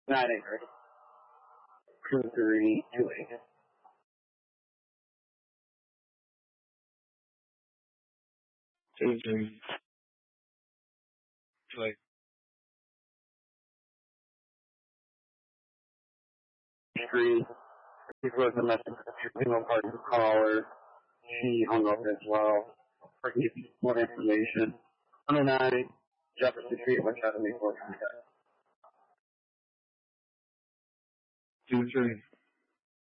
9 acres. 232. 23. 28. 3. This was a message to the single party caller. She hung up as well. For more information. 109 Jefferson Street, West Academy, 4 23.